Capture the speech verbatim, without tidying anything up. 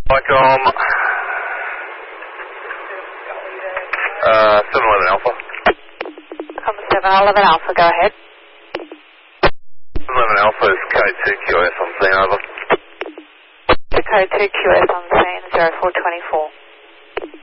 Icom, uh, seven eleven Alpha. Come seven eleven Alpha, go ahead. seven eleven Alpha is K two Q S on scene, over. The code two Q S on scene, zero four two four.